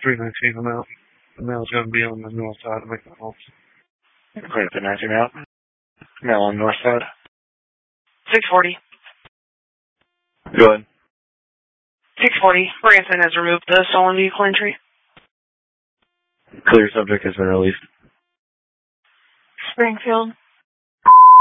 319 the mail. The mail's going to be on the north side of McDonald's. Clear up the 19 out. Mail on the north side. 640. Go ahead. 640. Branson has removed the stolen vehicle entry. Clear subject has been released. Springfield.